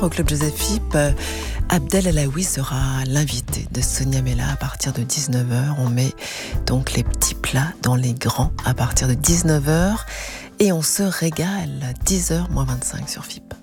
Au Club Joseph Philippe, Abdel Alaoui sera l'invité de Sonia Mella à partir de 19h. On met donc les petits plats dans les grands à partir de 19h et on se régale. 10h moins 25 sur FIP.